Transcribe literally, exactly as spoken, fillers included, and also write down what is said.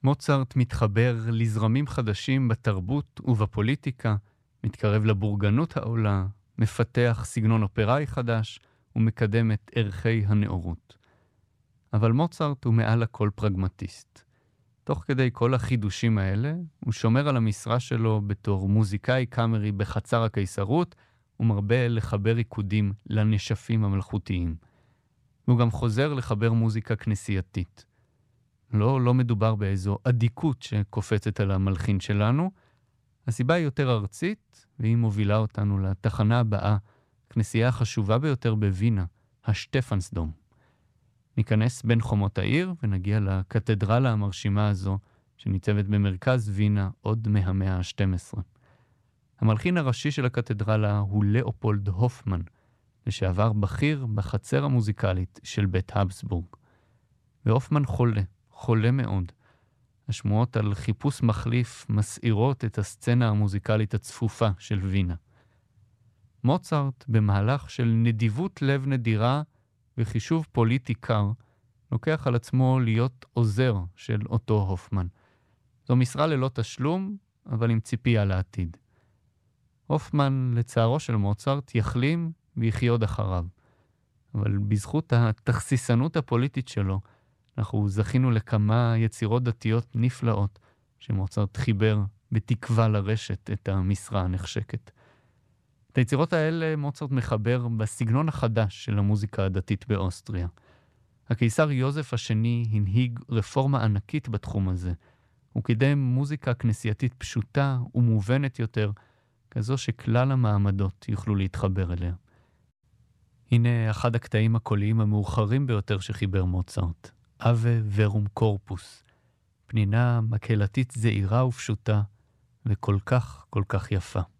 מוצרט מתחבר לזרמים חדשים בתרבות ובפוליטיקה, מתקרב לבורגנות העולה, מפתח סגנון אופראי חדש ומקדם את ערכי הנאורות. אבל מוצרט הוא מעל הכל פרגמטיסט. תוך כדי כל החידושים האלה, הוא שומר על המשרה שלו בתור מוזיקאי קאמרי בחצר הקיסרות, ומרבה לחבר ריקודים לנשפים המלכותיים. הוא גם חוזר לחבר מוזיקה כנסייתית. לא, לא מדובר באיזו עדיקות שקופצת על המלחין שלנו. הסיבה היא יותר ארצית, והיא מובילה אותנו לתחנה הבאה, כנסייה החשובה ביותר בווינה, השטפנסדום. ניכנס בין חומות העיר ונגיע לקתדרלה המרשימה הזו, שניצבת במרכז וינה עוד מהמאה ה-שתים עשרה. המלחין הראשי של הקתדרלה הוא לאופולד הופמן, לשעבר בכיר בחצר המוזיקלית של בית הבסבורג. והופמן חולה, חולה מאוד. השמועות על חיפוש מחליף מסעירות את הסצנה המוזיקלית הצפופה של וינה. מוצרט, במהלך של נדיבות לב נדירה וחישוב פוליטי קר, לוקח על עצמו להיות עוזר של אותו הופמן. זו משרה ללא תשלום, אבל עם ציפייה לעתיד. הופמן, לצערו של מוצרט, יחלים ויחי עוד אחריו. אבל בזכות התכסיסנות הפוליטית שלו, אנחנו זכינו לכמה יצירות דתיות נפלאות, שמוצרט חיבר בתקווה לרשת את המשרה הנחשקת. את היצירות האלה מוצרט מחבר בסגנון החדש של המוזיקה הדתית באוסטריה. הקיסר יוזף השני הנהיג רפורמה ענקית בתחום הזה. הוא קידם מוזיקה כנסייתית פשוטה ומובנת יותר, כזו שכלל המעמדות יוכלו להתחבר אליה. הנה אחד הקטעים הקוליים המאוחרים ביותר שחיבר מוצרט. אבה ורום קורפוס. פנינה מקהלתית זעירה ופשוטה, וכל כך כל כך יפה.